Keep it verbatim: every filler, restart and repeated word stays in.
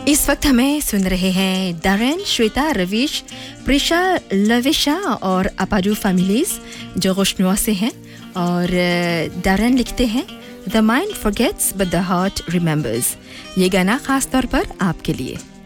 इस वक्त हमें सुन रहे हैं डैरेन, श्वेता, रवीश, प्रिशा, लविशा और अपाजू फैमिलीज जो गोशनुआ से हैं। और डैरेन लिखते हैं, द माइंड फॉरगेट्स बट द हार्ट रिमेंबर्स। ये गाना खास तौर पर आपके लिए।